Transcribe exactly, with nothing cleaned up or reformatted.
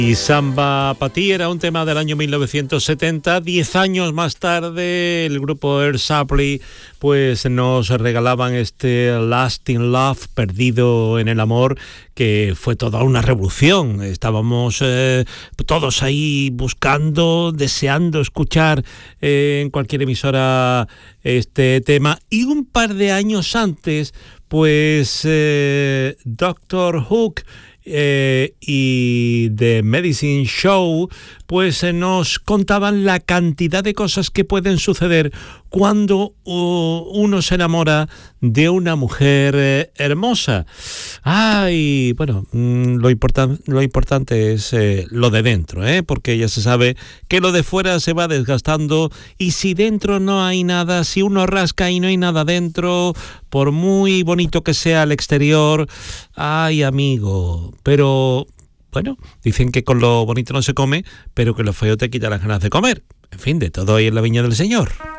Y Samba Pa' Ti era un tema del año mil novecientos setenta. Diez años más tarde, el grupo Air Supply pues nos regalaban este Lost in Love, perdido en el amor, que fue toda una revolución. Estábamos eh, todos ahí buscando, deseando escuchar eh, en cualquier emisora este tema. Y un par de años antes, pues eh, Doctor Hook Eh, y The Medicine Show pues eh, nos contaban la cantidad de cosas que pueden suceder cuando uh, uno se enamora de una mujer eh, hermosa. Ay, bueno, mmm, lo, importan, lo importante es eh, lo de dentro, ¿eh? Porque ya se sabe que lo de fuera se va desgastando, y si dentro no hay nada, si uno rasca y no hay nada dentro, por muy bonito que sea el exterior, ay, amigo, pero bueno, dicen que con lo bonito no se come, pero que lo feo te quita las ganas de comer. En fin, de todo hay en la viña del Señor.